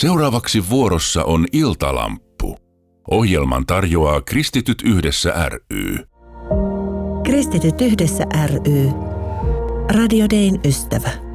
Seuraavaksi vuorossa on Iltalamppu. Ohjelman tarjoaa Kristityt Yhdessä ry. Kristityt Yhdessä ry. Radio Dayn ystävä.